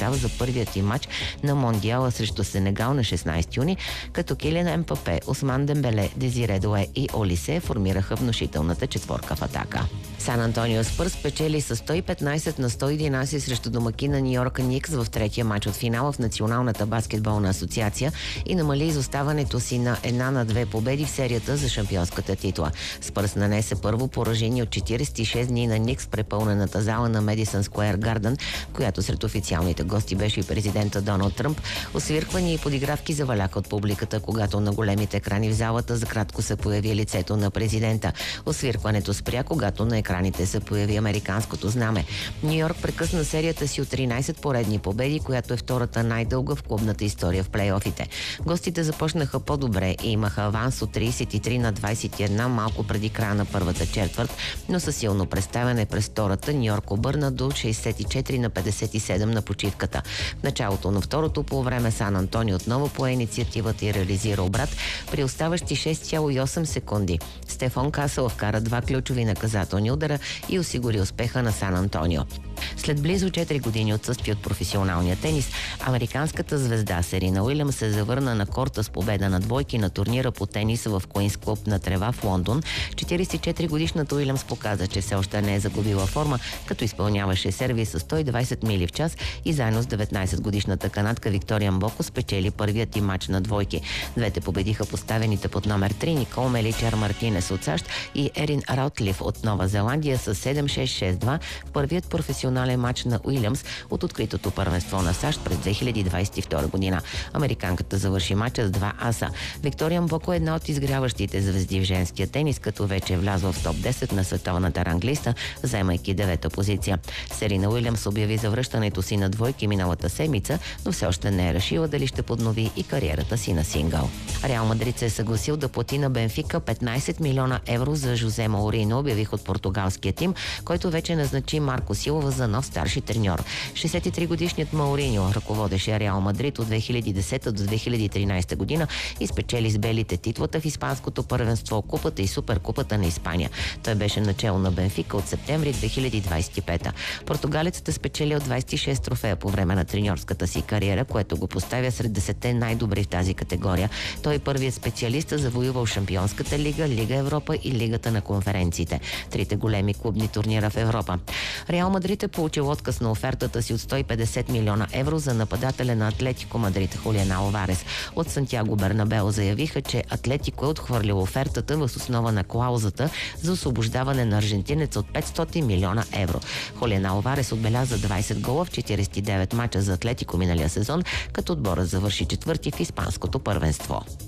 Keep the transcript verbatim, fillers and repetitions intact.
състав за първият им матч на Мондиала срещу Сенегал на шестнайсети юни, като Килиан Мбапе, Осман Дембеле, Дезире Дуе и Олисе формираха внушителната четворка в атака. Сан Антонио Спърс печели с сто и петнайсет на сто и единайсет срещу домакина Ню Йорк Никс в третия матч от финала в Националната баскетболна асоциация и намали изоставането си на една на две победи в серията за шампионската титла. Спърс нанесе първо поражение от четирийсет и шест дни на Никс в препълнената зала на Медисън Скуер Гарден, в която сред официалните гости беше и президента Доналд Тръмп. Освирквания и подигравки заваляха от публиката, когато на големите екрани в залата за кратко се появи лицето на президента. Освиркването спря, когато на екраните се появи американското знаме. Ню Йорк прекъсна серията си от тринайсет поредни победи, която е втората най-дълга в клубната история в плейофите. Гостите започнаха по-добре и имаха аванс от трийсет и три на двайсет и едно малко преди края на първата четвърт, но със силно представяне през втората Ню Йорк обърна до шейсет и четири на петдесет и седем на почивката. В началото на второто полувреме Сан Антонио отново пое инициативата и реализира обрат при оставащи шест цяло и осем секунди. Стефан Касъл вкара два ключови наказателни удара и осигури успеха на Сан Антонио. След близо четири години отсъствие от професионалния тенис, американската звезда Серина Уилямс се завърна на корта с победа на двойки на турнира по тенис в Куинс клуб на трева в Лондон. четирийсет и четири годишната Уилямс показа, че все още не е загубила форма, като изпълняваше серви с сто и двайсет мили в час и заедно с деветнайсет годишната канадка Виктория Мбоко спечели първият им матч на двойки. Двете победиха поставените под номер три Никол Меличер Мартинес от САЩ и Ерин Раутлиф от Нова Зеландия с седем шест шест два в първият професионален матч на Уилямс от откритото първенство на САЩ през две хиляди двайсет и втора година. Американката завърши матча с два аса. Виктория Мбоко е една от изгряващите звезди в женския тенис, като вече е влязла в топ десет на световната ранглиста, заемайки девета позиция. Серина Уилямс обяви завръщането си на двойки миналата седмица, но все още не е решила дали ще поднови и кариерата си на сингъл. Реал Мадрид се е съгласил да плати на Бенфика петнайсет милиона евро за Жозе Маурино, обявих от португалския тим, който вече назначи Марко Силва за нов старши треньор. шейсет и три годишният Мауриньо ръководеше Реал Мадрид от две хиляди и десета до две хиляди и тринайсета година и спечели с белите титлата в испанското първенство, купата и суперкупата на Испания. Той беше начало на Бенфика от септември две хиляди двайсет и пета. Португалецът е спечелил двайсет и шест трофея по време на треньорската си кариера, което го поставя сред десетте най-добри в тази категория. Той е първият специалист, завоювал Шампионската лига, Лига Европа и Лигата на конференциите. Трите големи клубни турнира в Европа. Реал Мадрид е получил отказ на офертата си от сто и петдесет милиона евро за нападателя на Атлетико Мадрид Хулиан Алварес. От Сантьяго Бернабео заявиха, че Атлетико е отхвърлил офертата въз основа на клаузата за освобождаване на аржентинец от петстотин милиона евро. Хулиан Алварес отбеляза двайсет гола в четирийсет и девет мача за Атлетико миналия сезон, като отбора завърши четвърти в испанското първенство.